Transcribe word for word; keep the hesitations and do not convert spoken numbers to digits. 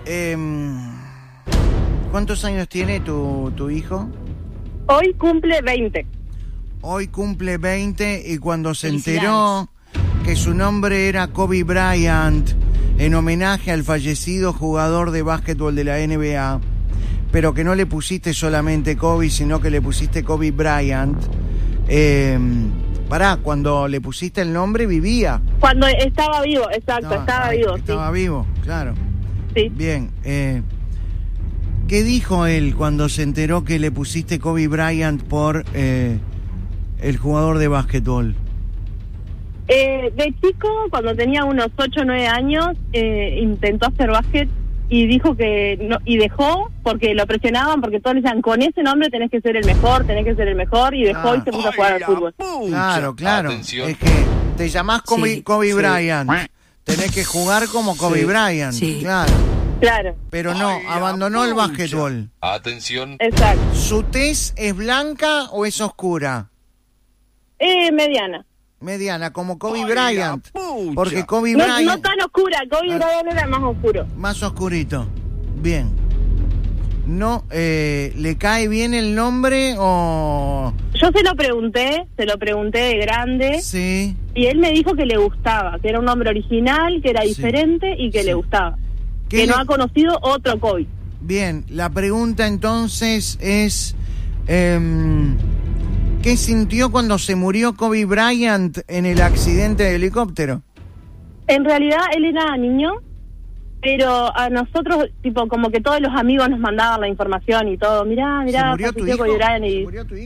Eh, ¿Cuántos años tiene tu, tu hijo? Hoy cumple veinte. Hoy cumple veinte y cuando se enteró que su nombre era Kobe Bryant, en homenaje al fallecido jugador de básquetbol de la N B A, pero que no le pusiste solamente Kobe, sino que le pusiste Kobe Bryant. Eh, pará, cuando le pusiste el nombre vivía. Cuando estaba vivo, exacto, No, estaba ay, vivo. Estaba sí. vivo, claro. Sí. Bien. Eh, ¿Qué dijo él cuando se enteró que le pusiste Kobe Bryant por eh, el jugador de básquetbol? Eh, de chico, cuando tenía unos ocho o nueve años, eh, intentó hacer básquet y dijo que no, y dejó porque lo presionaban, porque todos le decían, con ese nombre tenés que ser el mejor, tenés que ser el mejor, y dejó Ah. y se puso a jugar al fútbol. Claro, claro. Atención. Es que te llamás Kobe, Sí, Kobe sí. Bryant. Tenés que jugar como Kobe Sí, Bryant, sí. claro. Claro, Pero no, abandonó el básquetbol. Atención. exacto. ¿Su tez es blanca o es oscura? Eh, mediana. Mediana, como Kobe Ay, Bryant. la pucha. Porque Kobe No, Bryant... no tan oscura, Kobe Ah. Bryant era más oscuro. Más oscurito. Bien. No, eh, ¿le cae bien el nombre o...? Yo se lo pregunté, se lo pregunté de grande, Sí. y él me dijo que le gustaba, que era un nombre original, que era Sí. diferente y que Sí. le gustaba. ¿Qué Que le- no ha conocido otro Kobe. Bien, la pregunta entonces es... em, ¿qué sintió cuando se murió Kobe Bryant en el accidente de helicóptero? En realidad él era niño, pero a nosotros, tipo, como que todos los amigos nos mandaban la información y todo. Mirá, ¿Se mirá, murió tu falleció hijo? Kobe Bryant ¿Se y... murió tu hijo?